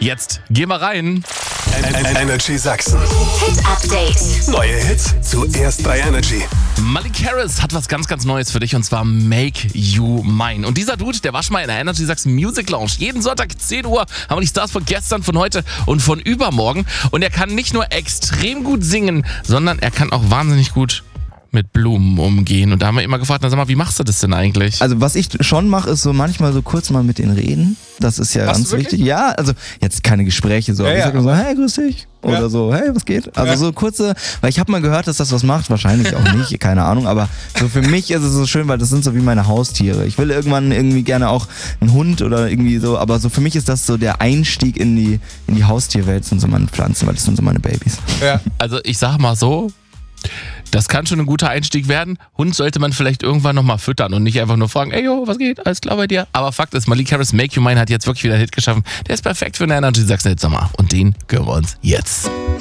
Jetzt geh mal rein. Energy Sachsen. Hit Update. Neue Hits zuerst bei Energy. Malik Harris hat was ganz, ganz Neues für dich und zwar Make You Mine. Und dieser Dude, der war schon mal in der Energy Sachsen Music Lounge. Jeden Sonntag 10 Uhr haben wir die Stars von gestern, von heute und von übermorgen. Und er kann nicht nur extrem gut singen, sondern er kann auch wahnsinnig gut mit Blumen umgehen. Und da haben wir immer gefragt, na sag mal, wie machst du das denn eigentlich? Also was ich schon mache, ist so manchmal so kurz mal mit denen reden. Das ist ja ganz wichtig. Ja, also jetzt keine Gespräche so. Ja, ich ja. sag nur so, hey, grüß dich. Oder so, hey, was geht? Also so kurze, weil ich habe mal gehört, dass das was macht. Wahrscheinlich auch nicht, keine Ahnung. Aber so für mich ist es so schön, weil das sind so wie meine Haustiere. Ich will irgendwann irgendwie gerne auch einen Hund oder irgendwie so. Aber so für mich ist das so der Einstieg in die Haustierwelt, sind so meine Pflanzen, weil das sind so meine Babys. Ja. Also ich sag mal so, das kann schon ein guter Einstieg werden. Hund sollte man vielleicht irgendwann nochmal füttern und nicht einfach nur fragen, ey yo, was geht? Alles klar bei dir? Aber Fakt ist, Malik Harris Make You Mine hat jetzt wirklich wieder einen Hit geschaffen. Der ist perfekt für eine Energy Sachsen Hit Sommer. Und den gönnen wir uns jetzt.